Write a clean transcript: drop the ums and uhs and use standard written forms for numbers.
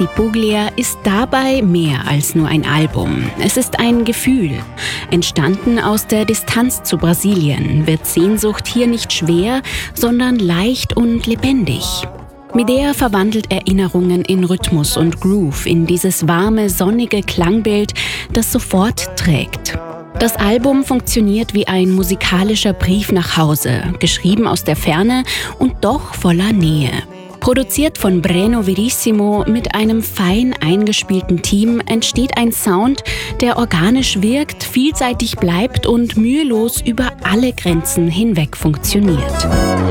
di Puglia ist dabei mehr als nur ein Album. Es ist ein Gefühl. Entstanden aus der Distanz zu Brasilien, wird Sehnsucht hier nicht schwer, sondern leicht und lebendig. Medea verwandelt Erinnerungen in Rhythmus und Groove, in dieses warme, sonnige Klangbild, das sofort trägt. Das Album funktioniert wie ein musikalischer Brief nach Hause, geschrieben aus der Ferne und doch voller Nähe. Produziert von Breno Verissimo mit einem fein eingespielten Team entsteht ein Sound, der organisch wirkt, vielseitig bleibt und mühelos über alle Grenzen hinweg funktioniert.